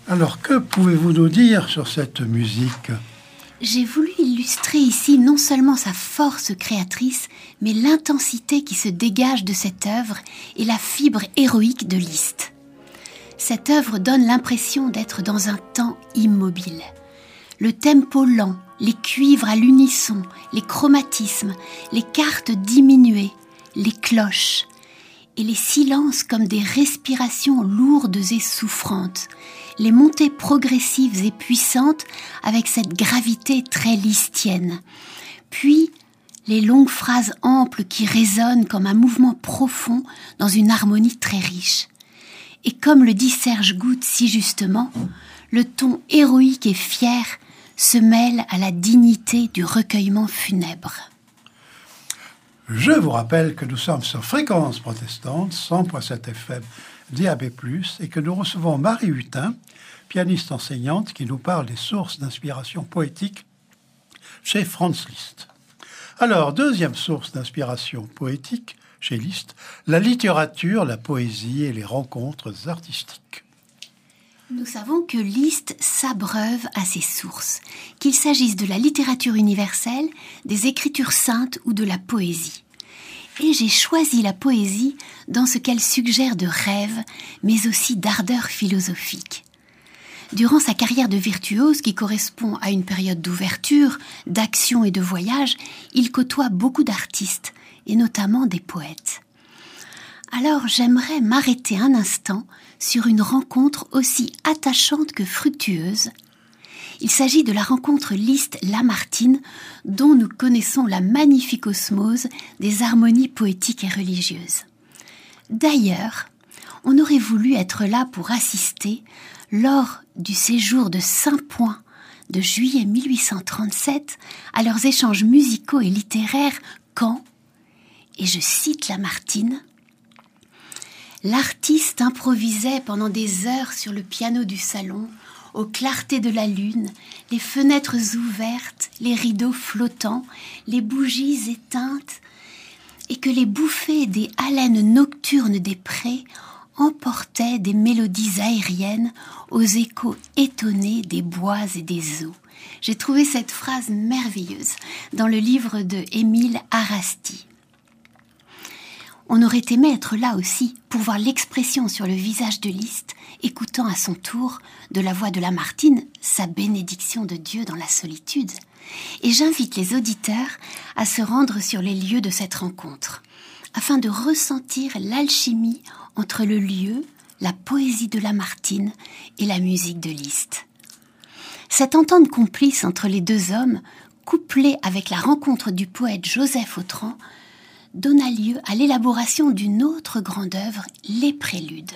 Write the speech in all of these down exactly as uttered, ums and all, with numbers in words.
Alors, que pouvez-vous nous dire sur cette musique ? J'ai voulu illustrer ici non seulement sa force créatrice, mais l'intensité qui se dégage de cette œuvre et la fibre héroïque de Liszt. Cette œuvre donne l'impression d'être dans un temps immobile. Le tempo lent, les cuivres à l'unisson, les chromatismes, les cartes diminuées, les cloches et les silences comme des respirations lourdes et souffrantes, les montées progressives et puissantes avec cette gravité très listienne, puis les longues phrases amples qui résonnent comme un mouvement profond dans une harmonie très riche. Et comme le dit Serge Goutte si justement, le ton héroïque et fier se mêle à la dignité du recueillement funèbre. Je vous rappelle que nous sommes sur Fréquence Protestante, cent virgule sept F M, D A B plus, et que nous recevons Marie Hutin, pianiste enseignante, qui nous parle des sources d'inspiration poétique chez Franz Liszt. Alors, deuxième source d'inspiration poétique chez Liszt, la littérature, la poésie et les rencontres artistiques. Nous savons que Liszt s'abreuve à ses sources, qu'il s'agisse de la littérature universelle, des écritures saintes ou de la poésie. Et j'ai choisi la poésie dans ce qu'elle suggère de rêve, mais aussi d'ardeur philosophique. Durant sa carrière de virtuose, qui correspond à une période d'ouverture, d'action et de voyage, il côtoie beaucoup d'artistes, et notamment des poètes. Alors j'aimerais m'arrêter un instant sur une rencontre aussi attachante que fructueuse. Il s'agit de la rencontre Liszt-Lamartine, dont nous connaissons la magnifique osmose des harmonies poétiques et religieuses. D'ailleurs, on aurait voulu être là pour assister, lors du séjour de Saint-Point de juillet mille huit cent trente-sept, à leurs échanges musicaux et littéraires quand, et je cite Lamartine, « L'artiste improvisait pendant des heures sur le piano du salon, aux clartés de la lune, les fenêtres ouvertes, les rideaux flottants, les bougies éteintes, et que les bouffées des haleines nocturnes des prés emportaient des mélodies aériennes aux échos étonnés des bois et des eaux. » J'ai trouvé cette phrase merveilleuse dans le livre de Émile Arasti. On aurait aimé être là aussi pour voir l'expression sur le visage de Liszt, écoutant à son tour de la voix de Lamartine sa bénédiction de Dieu dans la solitude. Et j'invite les auditeurs à se rendre sur les lieux de cette rencontre, afin de ressentir l'alchimie entre le lieu, la poésie de Lamartine et la musique de Liszt. Cette entente complice entre les deux hommes, couplée avec la rencontre du poète Joseph Autran, donna lieu à l'élaboration d'une autre grande œuvre, les Préludes.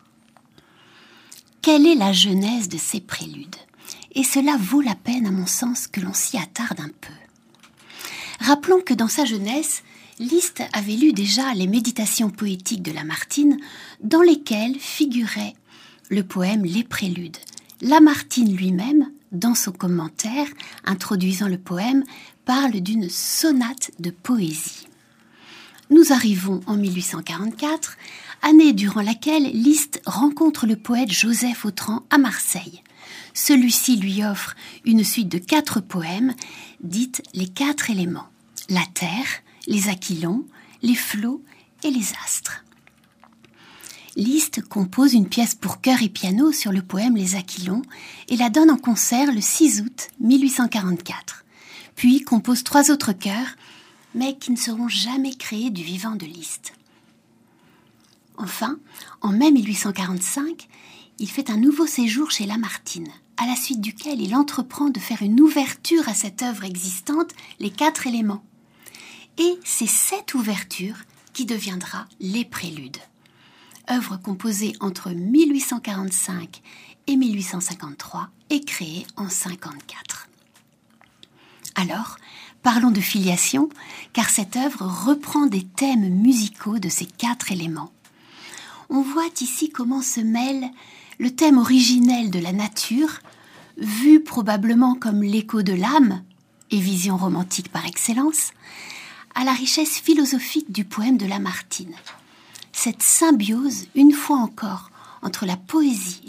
Quelle est la genèse de ces préludes ? Et cela vaut la peine, à mon sens, que l'on s'y attarde un peu. Rappelons que dans sa jeunesse, Liszt avait lu déjà les méditations poétiques de Lamartine, dans lesquelles figurait le poème Les Préludes. Lamartine lui-même, dans son commentaire introduisant le poème, parle d'une sonate de poésie. Nous arrivons en mille huit cent quarante-quatre, année durant laquelle Liszt rencontre le poète Joseph Autran à Marseille. Celui-ci lui offre une suite de quatre poèmes, dites les quatre éléments, la terre, les aquilons, les flots et les astres. Liszt compose une pièce pour chœur et piano sur le poème Les Aquilons et la donne en concert le six août mille huit cent quarante-quatre. Puis compose trois autres chœurs, mais qui ne seront jamais créés du vivant de Liszt. Enfin, en mai mille huit cent quarante-cinq, il fait un nouveau séjour chez Lamartine, à la suite duquel il entreprend de faire une ouverture à cette œuvre existante, les quatre éléments. Et c'est cette ouverture qui deviendra Les Préludes, œuvre composée entre mille huit cent quarante-cinq et mille huit cent cinquante-trois et créée en mille huit cent cinquante-quatre. Alors, parlons de filiation, car cette œuvre reprend des thèmes musicaux de ces quatre éléments. On voit ici comment se mêle le thème originel de la nature, vu probablement comme l'écho de l'âme, et vision romantique par excellence, à la richesse philosophique du poème de Lamartine. Cette symbiose, une fois encore, entre la poésie